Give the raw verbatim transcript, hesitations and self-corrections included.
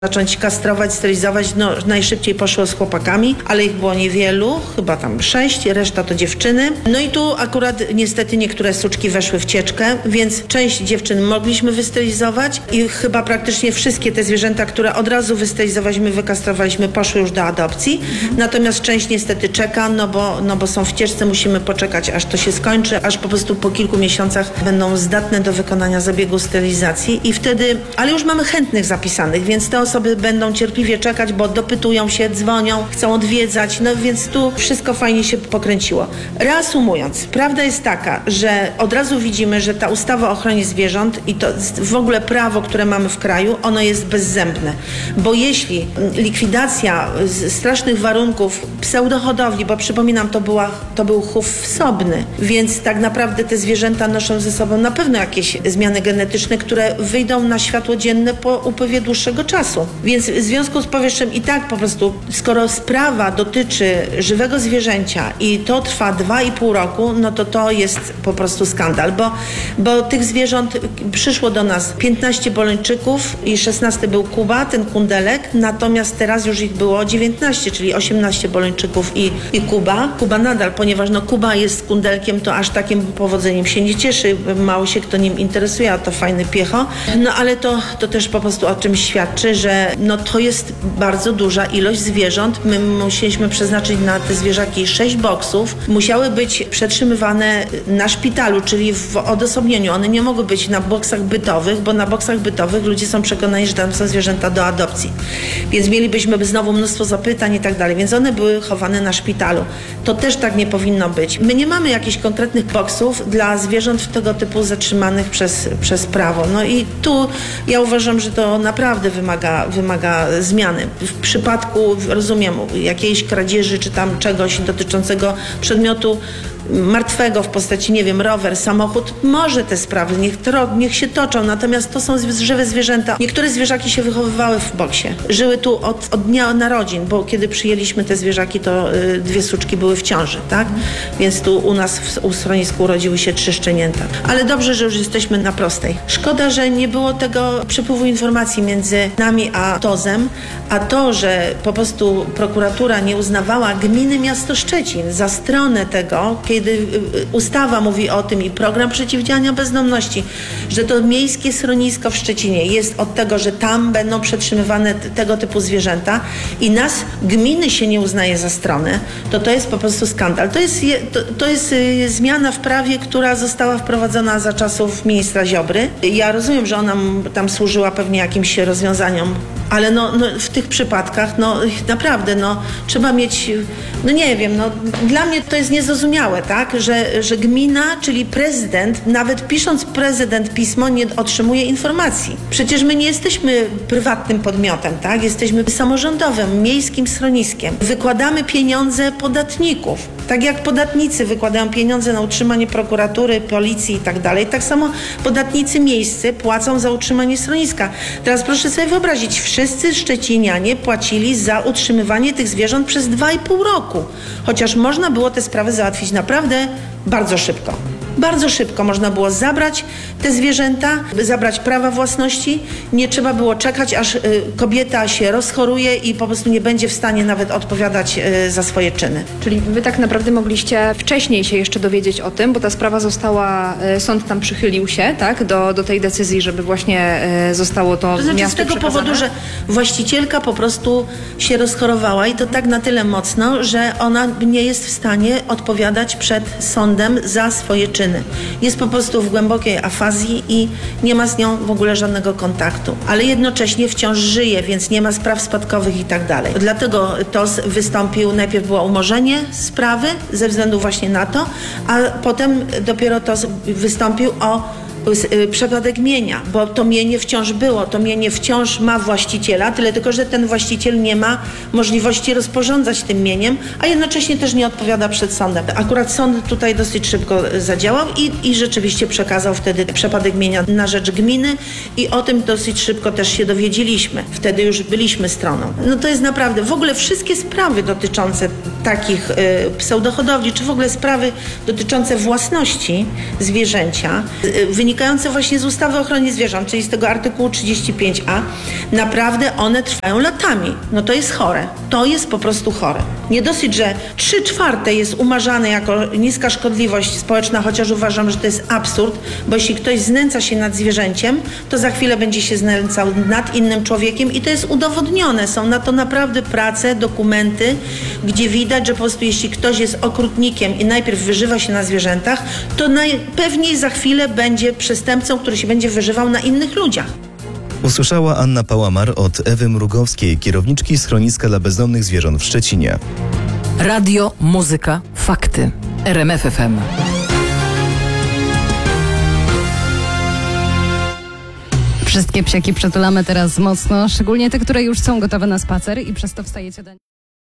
zacząć kastrować, sterylizować. No, najszybciej poszło z chłopakami, ale ich było niewielu, chyba tam sześć, reszta to dziewczyny. No i tu akurat niestety niektóre suczki weszły w cieczkę, więc część dziewczyn mogliśmy wysterylizować i chyba praktycznie wszystkie te zwierzęta, które od razu wystylizowaliśmy, wykastrowaliśmy, poszły już do adopcji. Mhm. Natomiast część niestety czeka, no bo, no bo są w cieczce, musimy poczekać, aż to się skończy, aż po prostu po kilku miesiącach będą zdatne do wykonania zabiegu sterylizacji i wtedy, ale już mamy chętnych zapisanych, więc te osoby będą cierpliwie czekać, bo dopytują się, dzwonią, chcą odwiedzać, no więc tu wszystko fajnie się pokręciło. Reasumując, prawda jest taka, że od razu widzimy, że ta ustawa o ochronie zwierząt i to w ogóle prawo, które mamy w kraju, ono jest bezzębne, bo jeśli likwidacja strasznych warunków pseudohodowli, bo przypominam, to, była, to był chów wsobny, więc tak naprawdę te zwierzęta noszą ze sobą na pewno jakieś zmiany genetyczne, które wyjdą na światło dzienne po upływie dłuższego czasu. Więc w związku z powyższym i tak po prostu, skoro sprawa dotyczy żywego zwierzęcia i to trwa dwa i pół roku, no to to jest po prostu skandal, bo, bo tych zwierząt przyszło do nas piętnaście bolończyków i szesnasty był Kuba, ten kundelek, natomiast teraz już ich było dziewiętnaście, czyli osiemnaście bolończyków i, i Kuba. Kuba nadal, ponieważ no Kuba jest kundelkiem, to aż takim powodzeniem się nie cieszy, mało się kto nim interesuje, a to fajny piecho. No ale to, to też po prostu o czymś świadczy, że no to jest bardzo duża ilość zwierząt. My musieliśmy przeznaczyć na te zwierzaki sześć boksów. Musiały być przetrzymywane na szpitalu, czyli w odosobnieniu. One nie mogły być na boksach bytowych, bo na boksach bytowych ludzie są przekonani, że tam są zwierzęta do adopcji. Więc mielibyśmy znowu mnóstwo zapytań i tak dalej. Więc one były chowane na szpitalu. To też tak nie powinno być. My nie mamy jakichś konkretnych boksów dla zwierząt tego typu zatrzymanych przez, przez prawo. No i tu ja uważam, że to naprawdę wymaga, wymaga zmiany. W przypadku, rozumiem, jakiejś kradzieży czy tam czegoś dotyczącego przedmiotu martwego w postaci, nie wiem, rower, samochód, może te sprawy, niech, tro, niech się toczą, natomiast to są żywe zwierzęta. Niektóre zwierzaki się wychowywały w boksie. Żyły tu od, od dnia narodzin, bo kiedy przyjęliśmy te zwierzaki, to y, dwie suczki były w ciąży, tak? Więc tu u nas w u schronisku urodziły się trzy szczenięta. Ale dobrze, że już jesteśmy na prostej. Szkoda, że nie było tego przepływu informacji między nami a tozem, a to, że po prostu prokuratura nie uznawała gminy miasto Szczecin za stronę tego, kiedy ustawa mówi o tym i program przeciwdziałania bezdomności, że to miejskie schronisko w Szczecinie jest od tego, że tam będą przetrzymywane t- tego typu zwierzęta i nas, gminy się nie uznaje za stronę, to to jest po prostu skandal. To jest, je, to, to jest y, zmiana w prawie, która została wprowadzona za czasów ministra Ziobry. Ja rozumiem, że ona tam służyła pewnie jakimś rozwiązaniom, ale no, no w tych przypadkach, no naprawdę, no trzeba mieć, no nie wiem, no dla mnie to jest niezrozumiałe, tak, że, że gmina, czyli prezydent, nawet pisząc prezydent pismo, nie otrzymuje informacji. Przecież my nie jesteśmy prywatnym podmiotem, tak, jesteśmy samorządowym, miejskim schroniskiem. Wykładamy pieniądze podatników. Tak jak podatnicy wykładają pieniądze na utrzymanie prokuratury, policji i tak dalej, tak samo podatnicy miejscy płacą za utrzymanie schroniska. Teraz proszę sobie wyobrazić, wszyscy szczecinianie płacili za utrzymywanie tych zwierząt przez dwa i pół roku. Chociaż można było te sprawy załatwić naprawdę bardzo szybko. Bardzo szybko można było zabrać te zwierzęta, zabrać prawa własności. Nie trzeba było czekać, aż y, kobieta się rozchoruje i po prostu nie będzie w stanie nawet odpowiadać y, za swoje czyny. Czyli wy tak naprawdę mogliście wcześniej się jeszcze dowiedzieć o tym, bo ta sprawa została, y, sąd tam przychylił się, tak, do, do tej decyzji, żeby właśnie y, zostało to, to znaczy miastu z tego przekazane? powodu, że właścicielka po prostu się rozchorowała i to tak na tyle mocno, że ona nie jest w stanie odpowiadać przed sądem za swoje czyny. Jest po prostu w głębokiej afazji i nie ma z nią w ogóle żadnego kontaktu. Ale jednocześnie wciąż żyje, więc nie ma spraw spadkowych i tak dalej. Dlatego T O S wystąpił, najpierw było umorzenie sprawy ze względu właśnie na to, a potem dopiero T O S wystąpił o przepadek mienia, bo to mienie wciąż było, to mienie wciąż ma właściciela, tyle tylko, że ten właściciel nie ma możliwości rozporządzać tym mieniem, a jednocześnie też nie odpowiada przed sądem. Akurat sąd tutaj dosyć szybko zadziałał i, i rzeczywiście przekazał wtedy przepadek mienia na rzecz gminy i o tym dosyć szybko też się dowiedzieliśmy. Wtedy już byliśmy stroną. No to jest naprawdę, w ogóle wszystkie sprawy dotyczące takich y, pseudohodowli, czy w ogóle sprawy dotyczące własności zwierzęcia, y, wynikające właśnie z ustawy o ochronie zwierząt, czyli z tego artykułu trzydzieści pięć a, naprawdę one trwają latami. No to jest chore. To jest po prostu chore. Nie dosyć, że trzy czwarte jest umarzane jako niska szkodliwość społeczna, chociaż uważam, że to jest absurd, bo jeśli ktoś znęca się nad zwierzęciem, to za chwilę będzie się znęcał nad innym człowiekiem i to jest udowodnione. Są na to naprawdę prace, dokumenty, gdzie widać, że po prostu jeśli ktoś jest okrutnikiem i najpierw wyżywa się na zwierzętach, to najpewniej za chwilę będzie przestępcą, który się będzie wyżywał na innych ludziach. Usłyszała Anna Pałamar od Ewy Mrugowskiej, kierowniczki schroniska dla bezdomnych zwierząt w Szczecinie. Radio, muzyka, fakty. R M F F M. Wszystkie psiaki przytulamy teraz mocno, szczególnie te, które już są gotowe na spacer i przez to wstajecie do...